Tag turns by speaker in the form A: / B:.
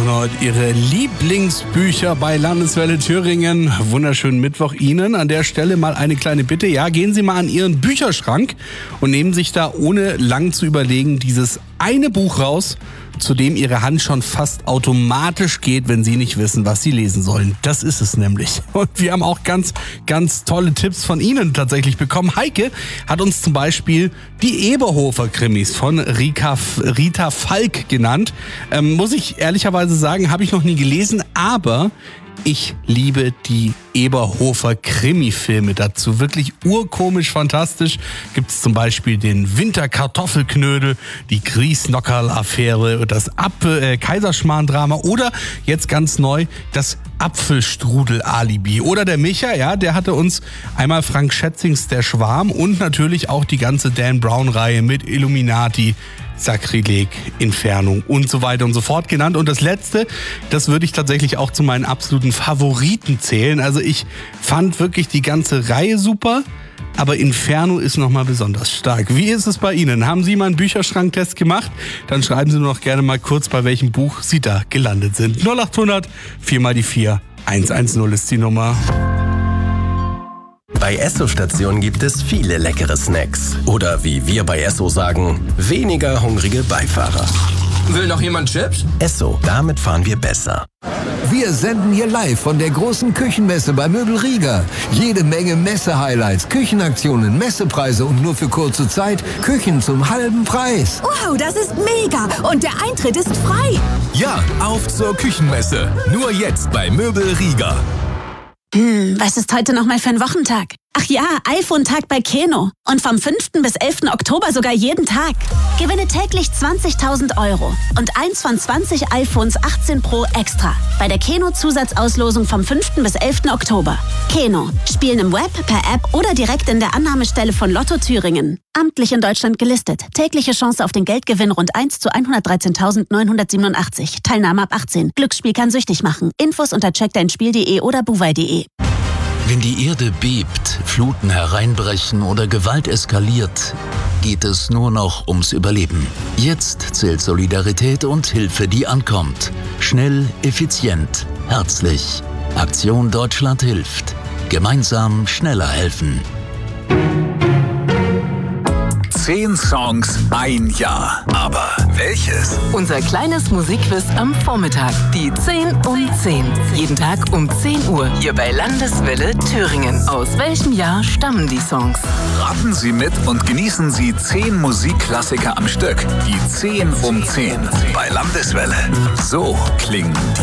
A: suchen heute Ihre Lieblingsbücher bei Landeswelle Thüringen. Wunderschönen Mittwoch Ihnen. An der Stelle mal eine kleine Bitte. Ja, gehen Sie mal an Ihren Bücherschrank und nehmen sich da, ohne lang zu überlegen, dieses eine Buch raus, zu dem Ihre Hand schon fast automatisch geht, wenn Sie nicht wissen, was Sie lesen sollen. Das ist es nämlich. Und wir haben auch ganz, ganz tolle Tipps von Ihnen tatsächlich bekommen. Heike hat uns zum Beispiel die Eberhofer-Krimis von Rita Falk genannt. Muss ich ehrlicherweise sagen, habe ich noch nie gelesen, aber ich liebe die Eberhofer-Krimi-Filme dazu. Wirklich urkomisch fantastisch. Gibt es zum Beispiel den Winterkartoffelknödel, die Griesnockerl-Affäre, das Kaiserschmarrn-Drama oder jetzt ganz neu das Apfelstrudel-Alibi. Oder der Micha, ja, der hatte uns einmal Frank Schätzings Der Schwarm und natürlich auch die ganze Dan Brown-Reihe mit Illuminati, Sakrileg, Inferno und so weiter und so fort genannt. Und das letzte, das würde ich tatsächlich auch zu meinen absoluten Favoriten zählen. Also ich fand wirklich die ganze Reihe super, aber Inferno ist nochmal besonders stark. Wie ist es bei Ihnen? Haben Sie mal einen Bücherschranktest gemacht? Dann schreiben Sie nur noch gerne mal kurz, bei welchem Buch Sie da gelandet sind. 0800 4x4 110 ist die Nummer.
B: Bei Esso-Stationen gibt es viele leckere Snacks. Oder wie wir bei Esso sagen, weniger hungrige Beifahrer.
C: Will noch jemand Chips?
B: Esso, damit fahren wir besser.
D: Wir senden hier live von der großen Küchenmesse bei Möbel Rieger. Jede Menge Messe-Highlights, Küchenaktionen, Messepreise und nur für kurze Zeit Küchen zum halben Preis.
E: Wow, das ist mega! Und der Eintritt ist frei.
F: Ja, auf zur Küchenmesse. Nur jetzt bei Möbel Rieger.
E: Was ist heute nochmal für ein Wochentag? Ach ja, iPhone-Tag bei Keno. Und vom 5. bis 11. Oktober sogar jeden Tag. Gewinne täglich 20.000 Euro und eins von 20 iPhones 18 Pro extra. Bei der Keno-Zusatzauslosung vom 5. bis 11. Oktober. Keno. Spielen im Web, per App oder direkt in der Annahmestelle von Lotto Thüringen. Amtlich in Deutschland gelistet. Tägliche Chance auf den Geldgewinn rund 1 zu 113.987. Teilnahme ab 18. Glücksspiel kann süchtig machen. Infos unter checkdeinspiel.de oder buwei.de.
G: Wenn die Erde bebt, Fluten hereinbrechen oder Gewalt eskaliert, geht es nur noch ums Überleben. Jetzt zählt Solidarität und Hilfe, die ankommt. Schnell, effizient, herzlich. Aktion Deutschland hilft. Gemeinsam schneller helfen.
F: 10 Songs, ein Jahr. Aber welches?
H: Unser kleines Musikquiz am Vormittag. Die 10 um 10. Jeden Tag um 10 Uhr. Hier bei Landeswelle Thüringen. Aus welchem Jahr stammen die Songs?
F: Raten Sie mit und genießen Sie 10 Musikklassiker am Stück. Die 10 um 10. Bei Landeswelle. So klingen die